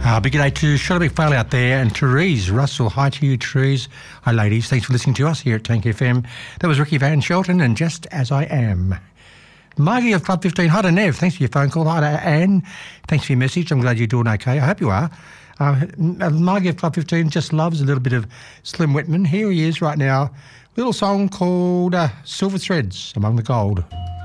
Big day to Shirley McPhail out there and Therese Russell. Hi to you, Therese. Hi, ladies. Thanks for listening to us here at Tank FM. That was Ricky Van Shelton and Just As I Am. Margie of Club 15. Hi to Nev. Thanks for your phone call. Hi to Anne. Thanks for your message. I'm glad you're doing okay. I hope you are. Margie of Club 15 just loves a little bit of Slim Whitman. Here he is right now. Little song called Silver Threads Among the Gold.